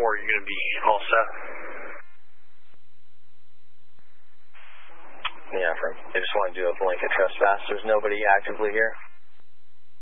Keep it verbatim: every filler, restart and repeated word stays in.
four, you're going to be all set. Yeah, from, I just want to do a blanket trespass. There's nobody actively here.